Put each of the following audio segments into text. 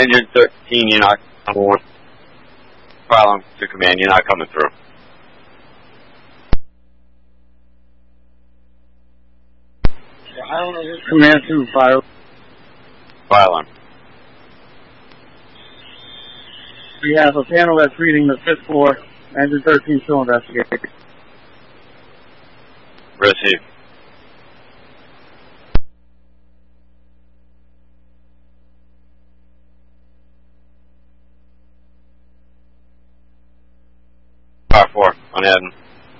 Engine 13, you're not coming with. File to command, you're not coming through. Command 2, file. File on. We have a panel that's reading the 5th floor, engine 13 still investigating. Receive. Car 4, on Adam.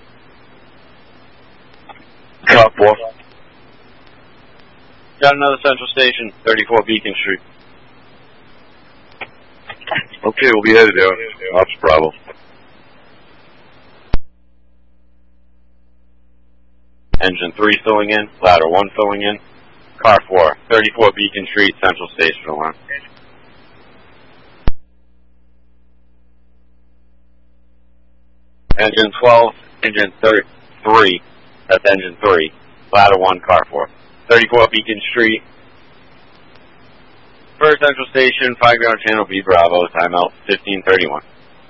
Car 4. Got another central station, 34 Beacon Street. Okay, we'll be headed there. Ops Bravo. Engine 3 filling in, ladder 1 filling in. Car 4, 34 Beacon Street, central station alarm. Engine 12, engine 3, that's engine 3, ladder 1, car 4. 34 Beacon Street. First central station, 5 ground channel B Bravo, timeout 1531.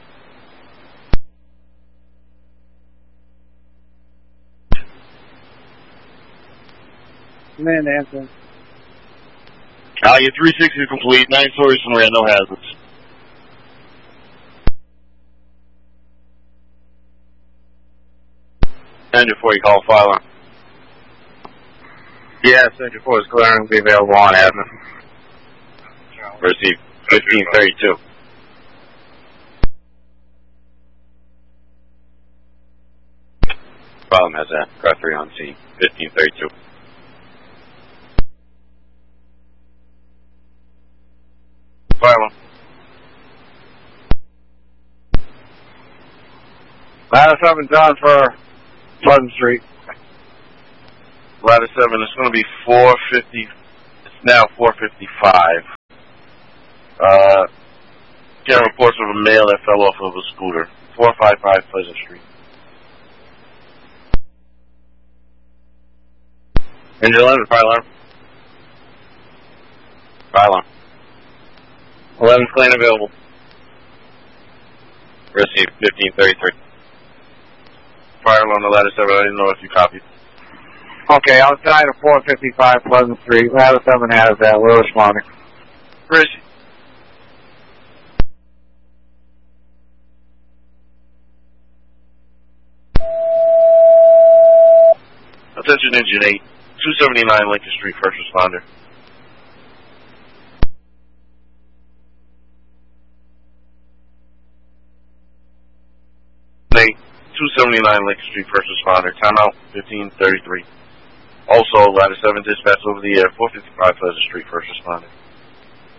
Command answer. Your 360 complete, 9 stories from around, no hazards. Engine 4, you call file on. Yes, Engine 4 is clearing, be available on admin. Receive 1532. Problem has that. Car 3 on scene. 1532. File on. Ladder 7 down for Pleasant Street. Ladder 7, it's going to be 450. It's now 455. Getting reports of a male that fell off of a scooter. 455 Pleasant Street. Engine 11, fire alarm. Fire alarm. 11 clean available. Receive 1533. Fire on the ladder 7, I didn't know if you copied. Okay, outside of 455 Pleasant Street, ladder 7 has that, we're responding. Where is she? Attention Engine 8, 279 Lincoln Street, first responder. Nate, 279 Lincoln Street, first responder, timeout 1533. Also, ladder 7 dispatch over the air, 455 Pleasant Street, first responder.